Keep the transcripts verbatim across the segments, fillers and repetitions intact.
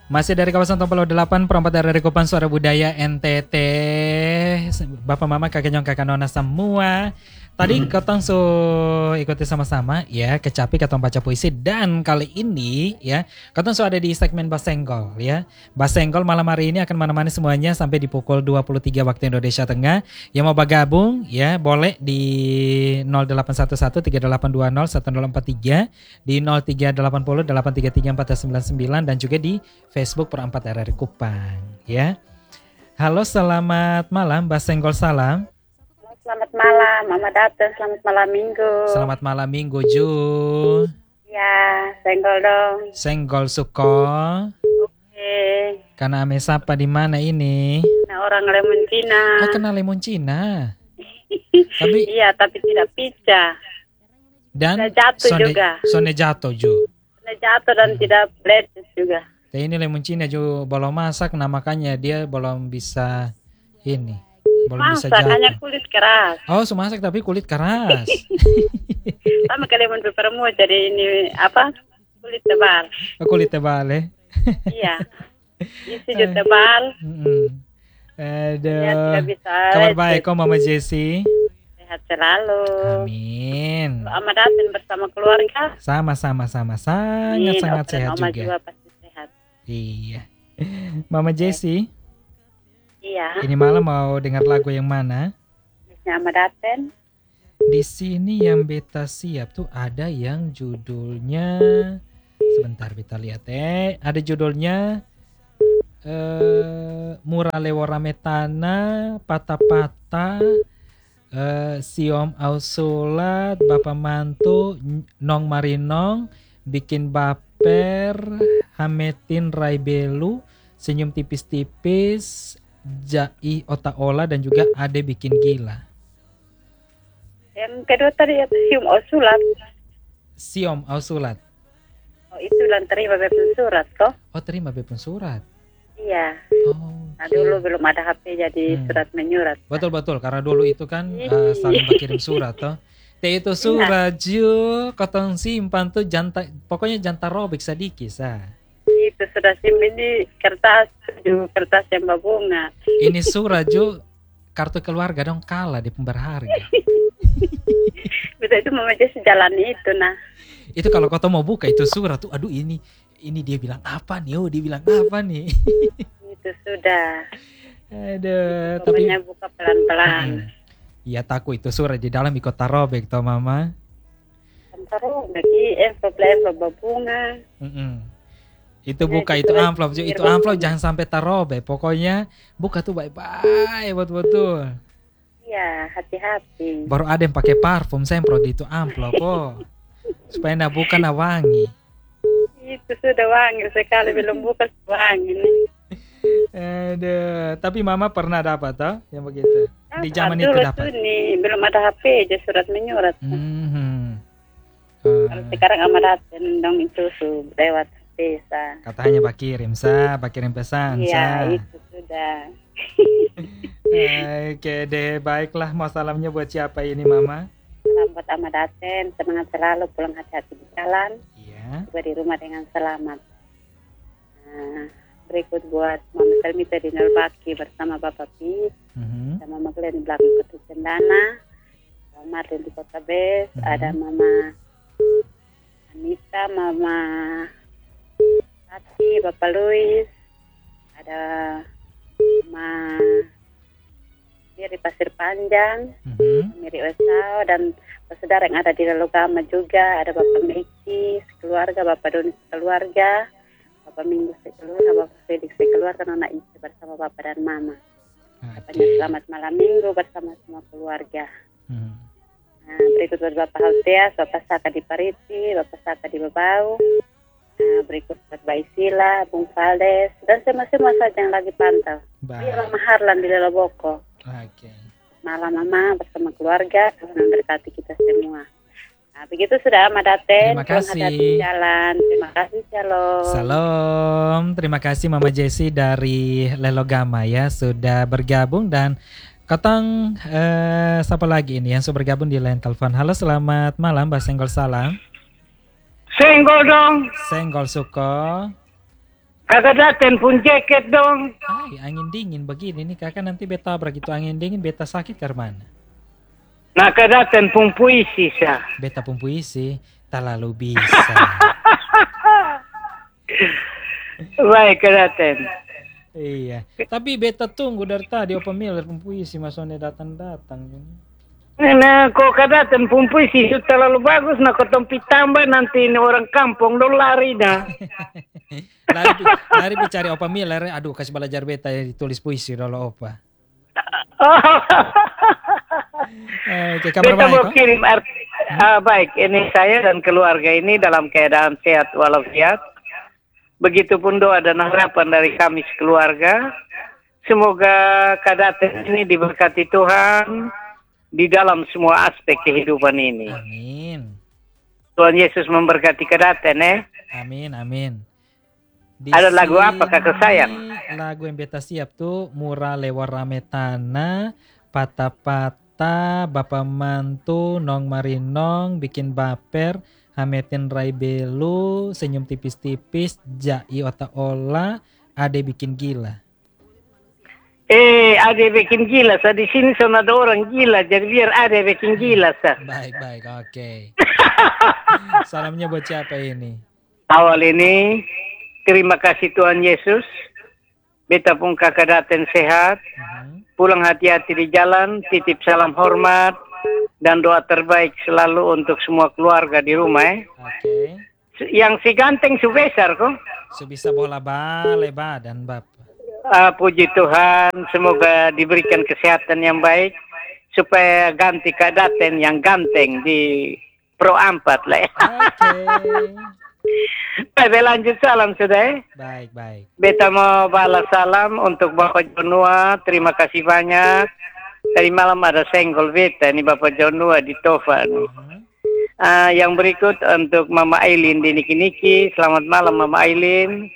Masih dari kawasan Tompel delapan, perempat dari Kupang Suara Budaya N T T. Bapak mama kakek nyong kakak nona semua. Tadi ketong su ikuti sama-sama ya, kecapi ketong baca puisi. Dan kali ini ya, ketong su ada di segmen Basenggol ya. Basenggol malam hari ini akan menemani semuanya sampai di pukul dua puluh tiga waktu Indonesia Tengah. Yang mau bergabung ya boleh di nol delapan satu satu tiga delapan dua nol satu nol empat tiga, di nol tiga delapan nol delapan tiga tiga empat sembilan sembilan, dan juga di Facebook Perempat R R Kupang ya. Halo, selamat malam Basenggol, salam. Selamat malam, Mama Datang. Selamat malam Minggu. Selamat malam Minggu, Ju. Ya, senggol dong. Senggol suko. Oke. Karena ame sapa di mana ini? Nah, orang lemon Cina. Oh, kenal lemon Cina. Tapi iya, tapi tidak pica. Dan tidak jatuh sonde, juga. Sonde jatuh, Ju. Tidak jatuh dan hmm. tidak bledes juga. Tapi ini lemon Cina, Ju, belum masak, nah makanya dia belum bisa ini. Belum masak, bisa hanya kulit keras. Oh, semasak tapi kulit keras. Sama kayak lemon pepermu, jadi ini apa? Kulit tebal. Oh, kulit tebal ya? Iya. Isi juga tebal. Mm-hmm. Aduh. Ya, bisa kabar baik kok Mama Jessi? Sehat selalu. Amin. Mama Datang bersama keluarga. Sama-sama sama sangat sangat sehat Mama juga. juga pasti sehat. Iya. Mama Jessi. Iya. Ini malam mau dengar lagu yang mana? Mama Datang. Di sini yang beta siap tuh ada yang judulnya, sebentar beta lihat eh, ada judulnya eh, Murale Warametana, Pata-Pata, eh, Siom Ausulat, Bapak Mantu, Nong Marinong, Bikin Baper, Hametin Raibelu, Senyum Tipis-Tipis, Jai Otak Ola, dan juga Ade Bikin Gila. Yang kedua tadi ya Siom Ausulat. Siom Ausulat. Oh, itu lan terima bepun surat toh? Oh, terima bepun surat. Iya. Oh. Nah, dulu belum ada H P jadi hmm. surat menyurat. Betul betul, karena dulu itu kan uh, saling berkirim surat toh. Teh itu surat ju, kotong simpan tuh janta, pokoknya janta robek sedikit sah. Itu sudah simpan di kertas, juga kertas yang berbunga. Ini surat ju, kartu keluarga dong kalah di pemberharga. Betul, itu Mama Jessi jalan itu nah. Itu kalau kau mau buka itu surat tuh, aduh ini ini dia bilang apa nih? Oh, dia bilang apa nih? Itu sudah. Aduh, pokoknya tapi buka pelan-pelan. Iya, takut itu surat di dalam ikut tarobek toh Mama. Tarobek, eh envelope berbunga. Mm-mm. Itu buka ya, itu amplop, itu amplop jangan sampai tarobek. Pokoknya buka tuh baik-baik betul-betul. Iya, hati-hati. Baru ada yang pakai parfum semprot di itu amplop, oh. Supaya nak buka nak wangi. Itu sudah wangi sekali, belum buka wangi nih. Aduh, tapi Mama pernah dapat toh yang begitu? Di zaman itu dapat. Nih, belum ada H P aja surat menyurat. Mm-hmm. Uh. Kalau sekarang amat dong itu su lewat desa. Katanya Pak kirim sa, Pak kirim pesan iya, sa. Iya, itu sudah. Oke deh, baiklah. Mau salamnya buat siapa ini Mama? Salam buat Ahmad Daten, semangat selalu, pulang hati-hati di jalan. Iya. Juga di rumah dengan selamat. Nah, berikut buat Mama Selmita di Nelbaki bersama Bapak Pi, mm-hmm. sama Mama Glenn di belakang Ketu Cendana, Mama Martin di Kota Bes, mm-hmm. ada Mama Anita, Mama Tati, Bapak Luis, ada Mama Miri Pasir Panjang, mm-hmm. Miri Wesau, dan saudara yang ada di Lelogama juga, ada Bapak Meki sekeluarga, Bapak Doni sekeluarga, Bapak Minggu sekeluarga, Bapak Felix sekeluarga, Nona Ica bersama Bapak dan Mama. Okay. Selamat malam Minggu bersama semua keluarga. Mm-hmm. Nah, berikut buat Bapak Halteas, Bapak Saka di Pariti, Bapak Saka di Babau. Nah, berikut buat Mbak Isila, Bung Valdes, dan semua-semua saja yang lagi pantau. Di Mama Harlan di Leloboko. Oke. Okay. Malam Mama bersama keluarga, Tuhan memberkati kita semua. Nah, begitu sudah Ahmad Daten. Terima kasih. Jalan. Terima kasih, shalom. Salam. Terima kasih Mama Jessi dari Lelogama ya sudah bergabung, dan Katang eh, siapa lagi ini yang sudah bergabung di line telepon. Halo, selamat malam Mbak Senggol, salam. Senggol dong. Senggol suko. Kakak datang pun jaket dong. Ay, angin dingin begini nih kakak nanti beta begitu angin dingin beta sakit ke mana? Nah, kakak datang pun puisi sah. Beta pun puisi terlalu bisa. Baik, kakak datang. Iya, tapi beta tunggu dari tadi Opa Miller pun puisi masone datang-datang. Nah, kok kakak datang pun puisi itu terlalu bagus. Nah, kau tompi tambah nanti ini orang kampung dong lari dah. lari, lari bicara Opa Miller, aduh kasih belajar beta ya ditulis puisi dulu Opa. eh, ke kabar beta baik, mau oh? kirim art- hmm? uh, baik, ini saya dan keluarga ini dalam keadaan sehat walafiat. Begitupun doa dan harapan dari kami sekeluarga. Semoga Kadaten ini diberkati Tuhan di dalam semua aspek kehidupan ini. Amin. Tuhan Yesus memberkati Kadaten eh. Amin, amin. Di Ada lagu apa kakak sayang? Lagu yang beta siap tuh Murah Lewat Rame Tanah, Patah-patah, Bapak Mantu, Nong Marinong, Bikin Baper, Hametin Rai Belu, Senyum Tipis-tipis, Jai Otak Ola, Ade Bikin Gila. Eh, Ade bikin gila sa. Di sini sana ada orang gila, jadi biar Ade bikin gila sa. Baik, baik, oke. Okay. Salamnya buat siapa ini? Awal ini, terima kasih Tuhan Yesus. Beta pun kakak Daten sehat. Uh-huh. Pulang hati-hati di jalan, titip salam hormat. Dan doa terbaik selalu untuk semua keluarga di rumah. Eh. Oke. Okay. Yang si ganteng su besar kok. Sebisa bola bale badan Bapak. Uh, puji Tuhan, semoga diberikan kesehatan yang baik supaya ganti Kak Daten yang ganteng di Pro empat lah. Oke. Okay. Baik, lanjut salam sudah. Eh. Baik, baik. Beta mau balas salam untuk Bapak Jonua, terima kasih banyak. Tadi malam ada senggol beta ini Bapak Jonua di Tofa. Uh-huh. Uh, yang berikut untuk Mama Aileen di Niki-Niki. Selamat malam Mama Aileen.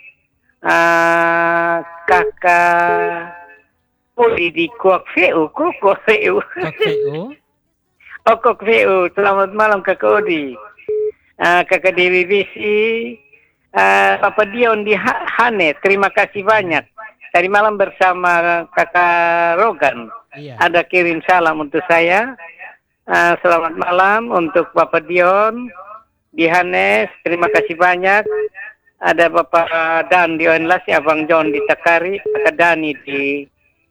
Uh, kakak Odi di Kuak Veu, Kuak Veu. Kuak Veu. Oh Kuak Veu. Selamat malam Kakak Odi. Uh, kakak Dewi Bisi, uh, Bapak Dion di Hane. Terima kasih banyak. Tadi malam bersama Kakak Rogan. Iya. Ada kirim salam untuk saya. Uh, selamat malam untuk Bapak Dion di Hanes. Terima kasih banyak. Ada Bapak Dan di Onlasi, Abang John di Takari, Kakak Dani di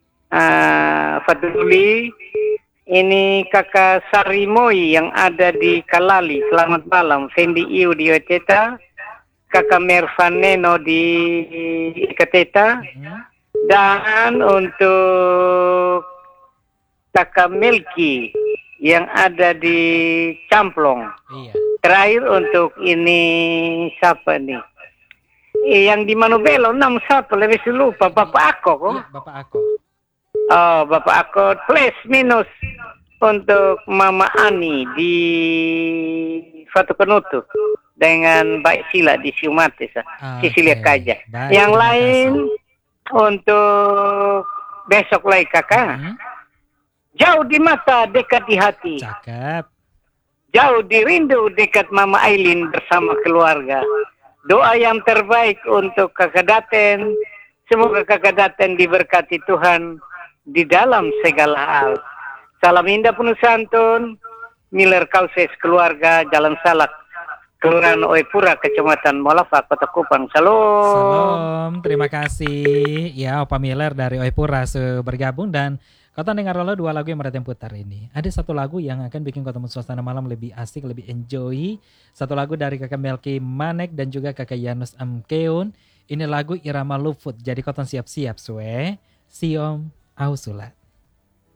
uh, Faduli. Ini Kakak Sarimoi yang ada di Kalali. Selamat malam. Fendi Iu di Oteta. Kakak Mervaneno di Ikateta. Hmm. Dan untuk Kakak Melki yang ada di Camplong. Iya. Terakhir untuk ini siapa nih? Yang di Manubelo, enam satu lebih lupa Bapak Ako kok. Ya, Bapak Ako. Oh, Bapak Ako plus minus untuk Mama Ani di Fatu Penutup dengan Mbak Sila di Siumate, ah, Sisilia okay. Kaja. Baik, yang lain kasih. Untuk besok lagi kakak. Hmm. Jauh di mata, dekat di hati. Cakep. Jauh di rindu, dekat Mama Aileen bersama keluarga. Doa yang terbaik untuk Kakak Daten. Semoga Kakak Daten diberkati Tuhan di dalam segala hal. Salam indah penuh santun. Miller Kauses keluarga Jalan Salak, Kelurahan Oepura, Kecamatan Molafa, Kota Kupang. Salam. Salam. Terima kasih. Ya, Opa Miller dari Oepura bergabung dan kota dengar lo dua lagu yang mereka putar ini. Ada satu lagu yang akan bikin kota suasana malam lebih asik, lebih enjoy. Satu lagu dari kakak Melki Manek dan juga kakak Yanus Amkeun. Ini lagu Irama Lufut. Jadi kota siap-siap suwe. Siom Ausulat.